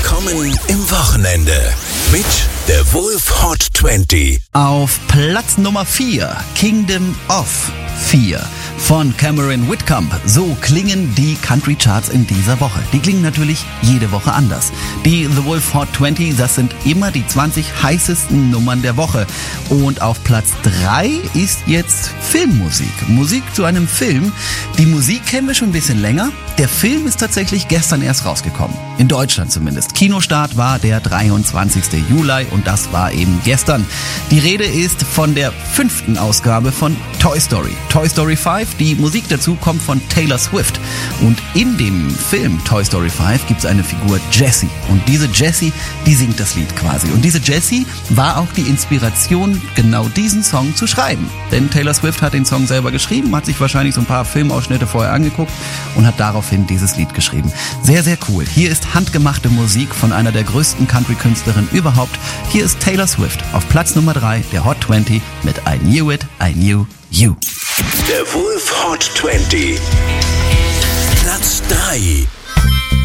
Willkommen im Wochenende mit der Wolf Hot 20. Auf Platz Nummer 4, Kingdom of 4 von Cameron Whitcomb. So klingen die Country Charts in dieser Woche. Die klingen natürlich jede Woche anders. Die The Wolf Hot 20, das sind immer die 20 heißesten Nummern der Woche. Und auf Platz 3 ist jetzt Filmmusik. Musik zu einem Film. Die Musik kennen wir schon ein bisschen länger. Der Film ist tatsächlich gestern erst rausgekommen. In Deutschland zumindest. Kinostart war der 23. Juli und das war eben gestern. Die Rede ist von der 5. Ausgabe von Toy Story. Toy Story 5, die Musik dazu kommt von Taylor Swift. Und in dem Film Toy Story 5 gibt es eine Figur Jessie. Und diese Jessie, die singt das Lied quasi. Und diese Jessie war auch die Inspiration, genau diesen Song zu schreiben. Denn Taylor Swift hat den Song selber geschrieben, hat sich wahrscheinlich so ein paar Filmausschnitte vorher angeguckt und hat daraufhin dieses Lied geschrieben. Sehr, sehr cool. Hier ist handgemachte Musik von einer der größten Country-Künstlerinnen überhaupt. Hier ist Taylor Swift auf Platz Nummer 3 der Hot 20 mit I Knew It, I Knew You. Der Wolf Hot 20. Platz 3.